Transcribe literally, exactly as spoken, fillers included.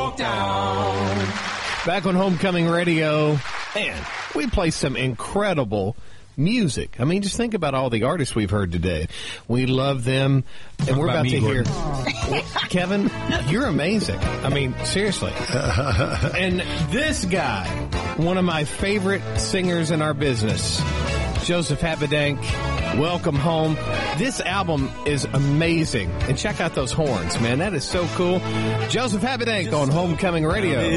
walk down. Back on Homecoming Radio, and we play some incredible music. I mean, just think about all the artists we've heard today. We love them, and Talk we're about about me, to hear. Gordon. Kevin, you're amazing. I mean, seriously. And this guy, one of my favorite singers in our business, Joseph Habedank, welcome home. This album is amazing. And check out those horns, man. That is so cool. Joseph Habedank on Homecoming Radio.